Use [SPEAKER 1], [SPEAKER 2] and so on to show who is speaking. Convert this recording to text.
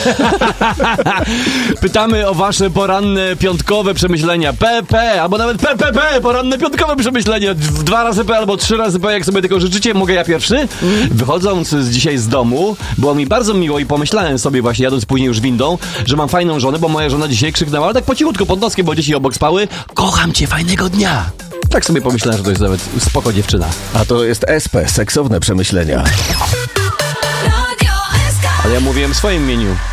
[SPEAKER 1] Pytamy o wasze poranne, piątkowe przemyślenia. PP, albo nawet PPP, poranne, piątkowe przemyślenia. 2 razy P albo 3 razy P, jak sobie tego życzycie. Mogę ja pierwszy? Wychodząc dzisiaj z domu, było mi bardzo miło i pomyślałem sobie właśnie, jadąc później już windą, że mam fajną żonę, bo moja żona dzisiaj krzyknęła, ale tak po cichutku, pod noskiem, bo dzieci obok spały. Kocham cię, fajnego dnia. Tak sobie pomyślałem, że to jest nawet spoko dziewczyna.
[SPEAKER 2] A to jest SP, seksowne przemyślenia.
[SPEAKER 1] Ale ja mówiłem w swoim imieniu.